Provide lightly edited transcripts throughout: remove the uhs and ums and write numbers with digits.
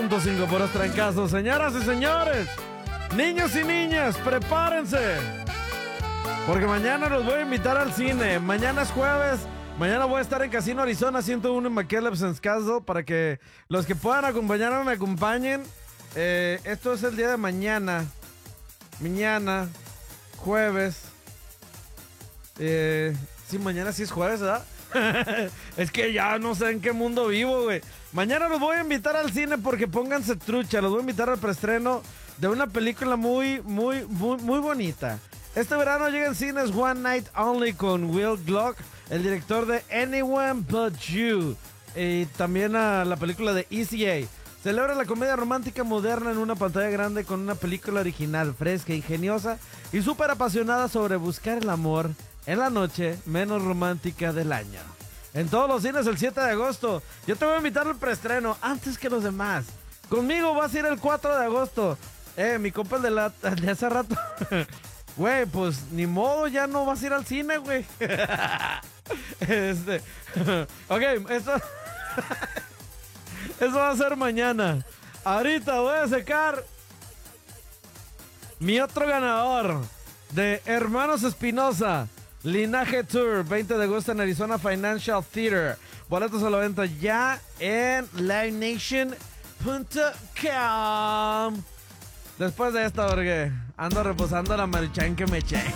100.5 puros trancazos. Señoras y señores, niños y niñas, prepárense, porque mañana los voy a invitar al cine. Mañana es jueves. Mañana voy a estar en Casino Arizona 101 en McKellips Castle, para que los que puedan acompañarme me acompañen. Esto es el día de mañana. Mañana, jueves. Sí, mañana sí es jueves, ¿verdad? Es que ya no sé en qué mundo vivo, güey. Mañana los voy a invitar al cine porque pónganse trucha. Los voy a invitar al preestreno de una película muy bonita. Este verano llega en cines One Night Only con Will Gluck, el director de Anyone But You, y también a la película de ECA. Celebra la comedia romántica moderna en una pantalla grande con una película original, fresca, ingeniosa y súper apasionada sobre buscar el amor en la noche menos romántica del año. En todos los cines el 7 de agosto. Yo te voy a invitar al preestreno antes que los demás. Conmigo vas a ir el 4 de agosto. Mi compa el de hace rato. Güey, pues ni modo, ya no vas a ir al cine, güey. Ok, eso va a ser mañana. Ahorita voy a sacar mi otro ganador de Hermanos Espinosa, Linaje Tour, 20 de agosto en Arizona Financial Theater. Boletos a la venta ya en livenation.com. Después de esto, porque ando reposando la maruchan que me eché.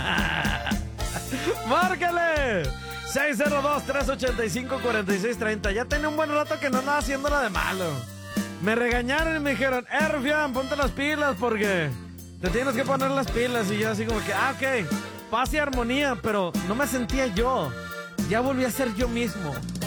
¡Márcale! 602-385-4630. Ya tenía un buen rato que no andaba haciéndola de malo. Me regañaron y me dijeron, Rufián, ponte las pilas porque te tienes que poner las pilas. Y yo así como que, ok, paz y armonía, pero no me sentía yo. Ya volví a ser yo mismo.